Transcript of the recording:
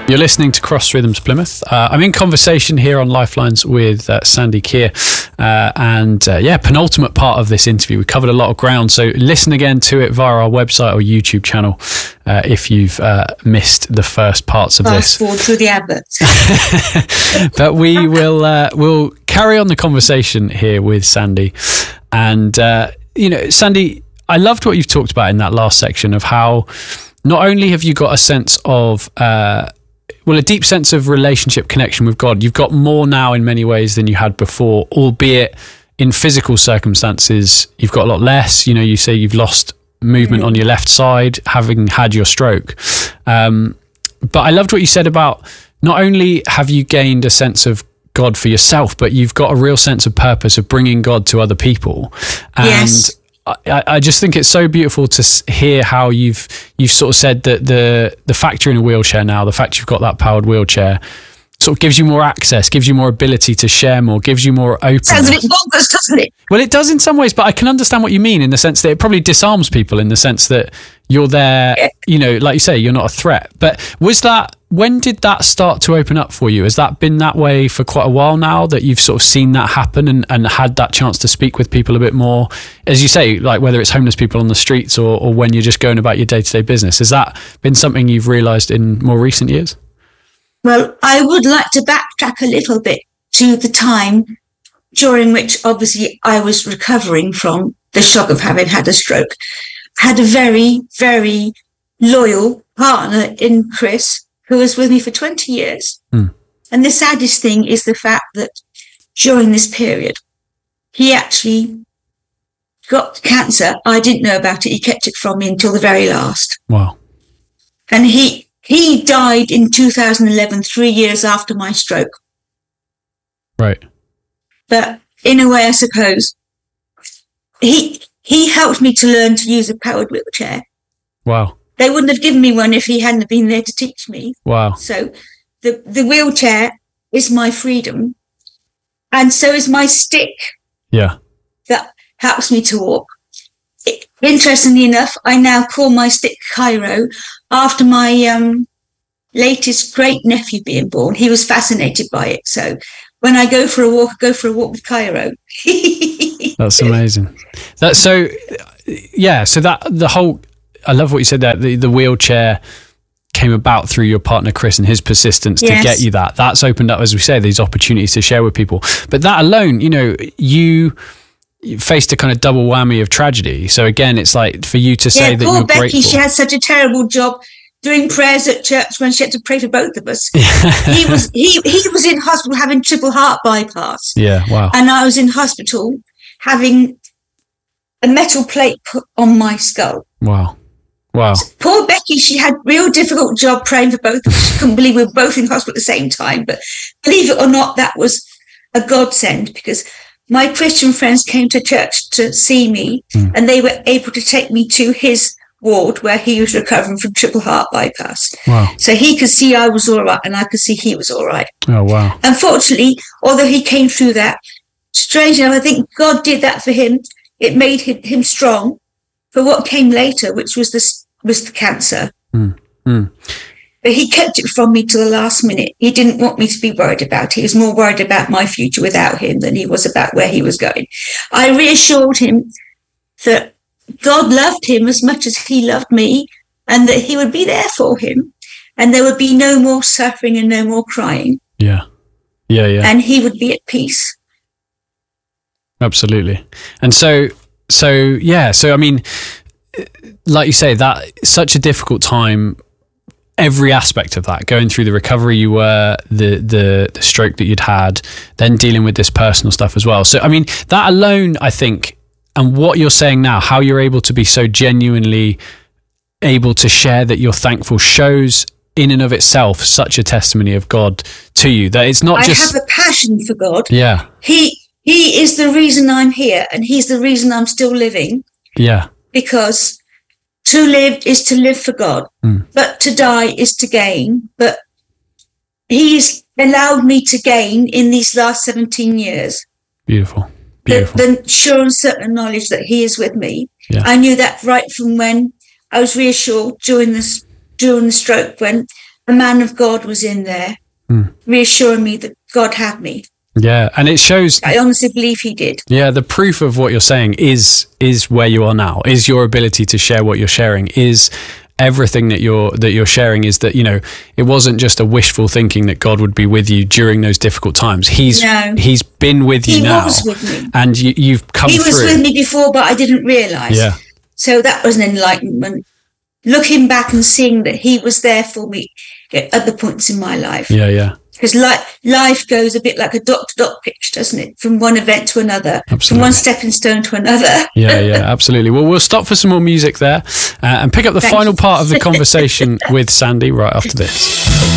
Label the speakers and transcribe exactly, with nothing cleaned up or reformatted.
Speaker 1: You're listening to Cross Rhythms Plymouth. Uh, I'm in conversation here on Lifelines with uh, Sandy Keir. Uh, and uh, yeah, penultimate part of this interview. We covered a lot of ground. So listen again to it via our website or YouTube channel uh, if you've uh, missed the first parts of
Speaker 2: Fast
Speaker 1: this.
Speaker 2: forward through the adverts.
Speaker 1: But we will uh, we'll carry on the conversation here with Sandy. And, uh, you know, Sandy, I loved what you've talked about in that last section of how not only have you got a sense of... Uh, Well, a deep sense of relationship connection with God. You've got more now in many ways than you had before, albeit in physical circumstances, you've got a lot less. You know, you say you've lost movement mm. on your left side, having had your stroke. Um, but I loved what you said about not only have you gained a sense of God for yourself, but you've got a real sense of purpose of bringing God to other people. And
Speaker 2: yes.
Speaker 1: I, I just think it's so beautiful to hear how you've you've sort of said that the the fact you're in a wheelchair now, the fact you've got that powered wheelchair, sort of gives you more access, gives you more ability to share more, gives you more openness.
Speaker 2: Sounds a bit bonkers, doesn't it?
Speaker 1: Well, it does in some ways, but I can understand what you mean in the sense that it probably disarms people in the sense that you're there, yeah. you know, like you say, you're not a threat. But was that, when did that start to open up for you? Has that been that way for quite a while now, that you've sort of seen that happen and, and had that chance to speak with people a bit more? As you say, like whether it's homeless people on the streets or, or when you're just going about your day-to-day business, has that been something you've realised in more recent years?
Speaker 2: Well, I would like to backtrack a little bit to the time during which obviously I was recovering from the shock of having had a stroke. I had a very, very loyal partner in Chris, who was with me for twenty years. Mm. And the saddest thing is the fact that during this period, he actually got cancer. I didn't know about it. He kept it from me until the very last.
Speaker 1: Wow.
Speaker 2: And he he died in two thousand eleven, three years after my stroke.
Speaker 1: Right.
Speaker 2: But in a way, I suppose, he he helped me to learn to use a powered wheelchair.
Speaker 1: Wow.
Speaker 2: They wouldn't have given me one if he hadn't been there to teach me.
Speaker 1: Wow.
Speaker 2: So the, the wheelchair is my freedom. And so is my stick.
Speaker 1: Yeah.
Speaker 2: That helps me to walk. It, interestingly enough, I now call my stick Cairo after my um, latest great nephew being born. He was fascinated by it. So when I go for a walk, I go for a walk with Cairo.
Speaker 1: That's amazing. That's so, yeah. So that the whole, I love what you said there. The, the wheelchair came about through your partner, Chris, and his persistence yes. to get you that. That's opened up, as we say, these opportunities to share with people. But that alone, you know, you, you faced a kind of double whammy of tragedy. So again, it's like for you to say
Speaker 2: yeah,
Speaker 1: that
Speaker 2: poor
Speaker 1: you're
Speaker 2: Becky,
Speaker 1: grateful.
Speaker 2: She had such a terrible job doing prayers at church when she had to pray for both of us. he was he he was in hospital having triple heart bypass.
Speaker 1: Yeah, wow.
Speaker 2: And I was in hospital having a metal plate put on my skull.
Speaker 1: Wow. Wow.
Speaker 2: So poor Becky, she had a real difficult job praying for both of us. She couldn't believe we were both in hospital at the same time. But believe it or not, that was a godsend because my Christian friends came to church to see me mm. and they were able to take me to his ward where he was recovering from triple heart bypass.
Speaker 1: Wow.
Speaker 2: So he could see I was all right and I could see he was all right.
Speaker 1: Oh, wow.
Speaker 2: Unfortunately, although he came through that, strangely enough, I think God did that for him. It made him, him strong for what came later, which was the, was the cancer.
Speaker 1: Mm. Mm.
Speaker 2: But he kept it from me till the last minute. He didn't want me to be worried about it. He was more worried about my future without him than he was about where he was going. I reassured him that God loved him as much as he loved me and that he would be there for him and there would be no more suffering and no more crying.
Speaker 1: Yeah. Yeah, yeah.
Speaker 2: And he would be at peace.
Speaker 1: Absolutely. And so, so yeah, so I mean, like you say, that such a difficult time, every aspect of that, going through the recovery you were, the, the, the stroke that you'd had, then dealing with this personal stuff as well. So, I mean, that alone, I think, and what you're saying now, how you're able to be so genuinely able to share that you're thankful shows in and of itself such a testimony of God to you, that it's not
Speaker 2: I
Speaker 1: just...
Speaker 2: I have a passion for God.
Speaker 1: Yeah.
Speaker 2: He He is the reason I'm here and he's the reason I'm still living.
Speaker 1: Yeah.
Speaker 2: Because to live is to live for God, mm. but to die is to gain. But he's allowed me to gain in these last seventeen years.
Speaker 1: Beautiful. Beautiful.
Speaker 2: The, the sure and certain knowledge that he is with me.
Speaker 1: Yeah.
Speaker 2: I knew that right from when I was reassured during this during the stroke when a man of God was in there, mm. reassuring me that God had me.
Speaker 1: Yeah, and it shows.
Speaker 2: I honestly believe he did.
Speaker 1: Yeah, the proof of what you're saying is is where you are now, is your ability to share what you're sharing, is everything that you're that you're sharing, is that, you know, it wasn't just a wishful thinking that God would be with you during those difficult times. He's
Speaker 2: no.
Speaker 1: he's been with you
Speaker 2: he
Speaker 1: now.
Speaker 2: Was with me.
Speaker 1: And you, you've come
Speaker 2: he
Speaker 1: through.
Speaker 2: He was with me before, but I didn't realise.
Speaker 1: Yeah.
Speaker 2: So that was an enlightenment. Looking back and seeing that he was there for me at other points in my life.
Speaker 1: Yeah, yeah.
Speaker 2: Because life, life goes a bit like a dot-to-dot pitch, doesn't it? From one event to another, absolutely. From one stepping stone to another.
Speaker 1: Yeah, yeah, absolutely. Well, we'll stop for some more music there uh, and pick up the
Speaker 2: Thank
Speaker 1: final
Speaker 2: you.
Speaker 1: part of the conversation with Sandy right after this.